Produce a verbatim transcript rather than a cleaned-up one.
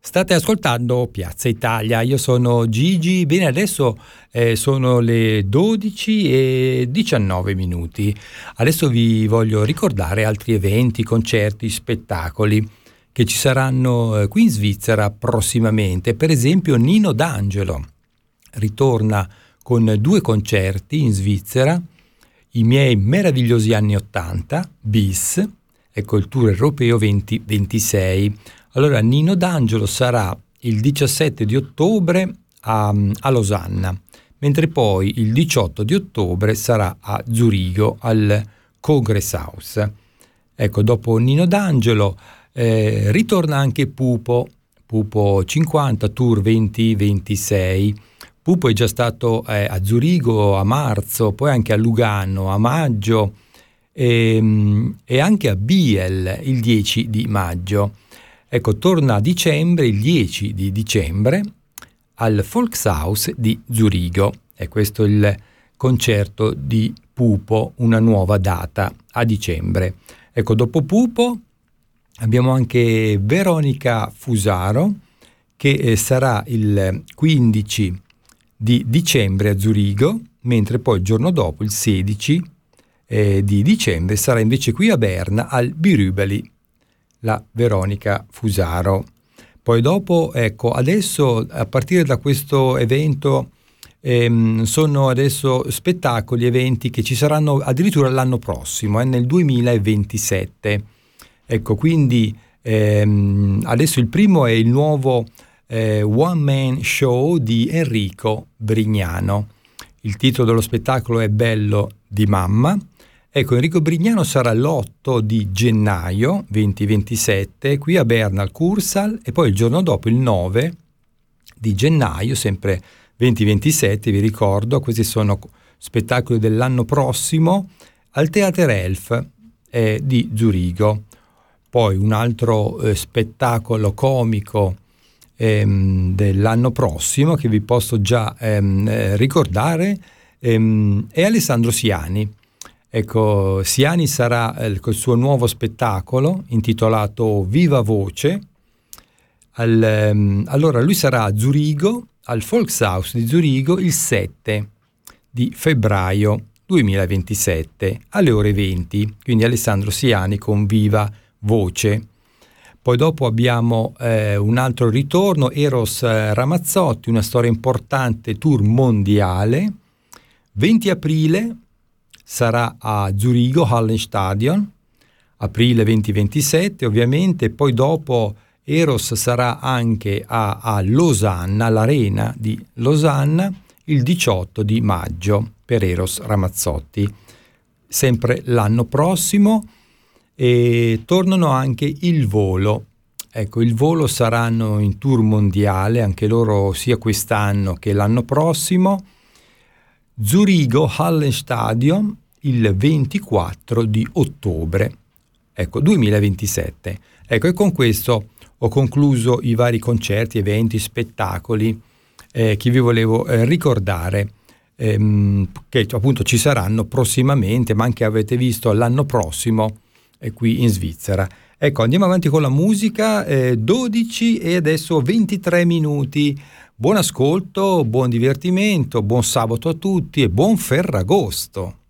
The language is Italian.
State ascoltando Piazza Italia, io sono Gigi. Bene, adesso eh, sono le dodici e diciannove minuti. Adesso vi voglio ricordare altri eventi, concerti, spettacoli che ci saranno eh, qui in Svizzera prossimamente. Per esempio Nino D'Angelo ritorna con due concerti in Svizzera, I miei meravigliosi anni ottanta, bis, ecco il tour europeo venti ventisei. Allora Nino D'Angelo sarà il diciassette di ottobre a, a Losanna, mentre poi il diciotto di ottobre sarà a Zurigo al Kongresshaus. Ecco, dopo Nino D'Angelo eh, ritorna anche Pupo, Pupo cinquanta, tour venti ventisei. Pupo è già stato eh, a Zurigo a marzo, poi anche a Lugano a maggio e, e anche a Biel il dieci di maggio. Ecco, torna a dicembre, il dieci di dicembre, al Volkshaus di Zurigo. E questo è il concerto di Pupo, una nuova data a dicembre. Ecco, dopo Pupo abbiamo anche Veronica Fusaro, che eh, sarà il quindici di dicembre a Zurigo, mentre poi il giorno dopo, il sedici eh, di dicembre, sarà invece qui a Berna al Birubeli, la Veronica Fusaro. Poi dopo, ecco, adesso a partire da questo evento ehm, sono adesso spettacoli, eventi che ci saranno addirittura l'anno prossimo, eh, nel duemilaventisette. Ecco, quindi ehm, adesso il primo è il nuovo eh, One Man Show di Enrico Brignano. Il titolo dello spettacolo è Bello di mamma. Ecco, Enrico Brignano sarà l'otto di gennaio venti ventisette qui a Berna al Kursaal, e poi il giorno dopo, il nove di gennaio, sempre venti ventisette, vi ricordo, questi sono spettacoli dell'anno prossimo, al Theater Elf eh, di Zurigo. Poi un altro eh, spettacolo comico ehm, dell'anno prossimo che vi posso già ehm, eh, ricordare ehm, è Alessandro Siani. Ecco, Siani sarà eh, col suo nuovo spettacolo intitolato Viva Voce. Al, ehm, allora lui sarà a Zurigo, al Volkshaus di Zurigo, il sette di febbraio duemilaventisette alle ore venti. Quindi Alessandro Siani con Viva Voce. Poi dopo abbiamo eh, un altro ritorno, Eros Ramazzotti, una storia importante, tour mondiale. venti aprile sarà a Zurigo, Hallenstadion, aprile venti ventisette ovviamente. Poi dopo Eros sarà anche a, a Losanna, all'Arena di Losanna, il diciotto di maggio per Eros Ramazzotti. Sempre l'anno prossimo. E tornano anche Il Volo. Ecco, Il Volo saranno in tour mondiale, anche loro sia quest'anno che l'anno prossimo. Zurigo, Hallenstadion, il ventiquattro di ottobre, ecco, duemilaventisette. Ecco, e con questo ho concluso i vari concerti, eventi, spettacoli eh, che vi volevo eh, ricordare, ehm, che appunto ci saranno prossimamente, ma anche avete visto l'anno prossimo eh, qui in Svizzera. Ecco, andiamo avanti con la musica, eh, dodici e adesso ventitré minuti. Buon ascolto, buon divertimento, buon sabato a tutti e buon Ferragosto.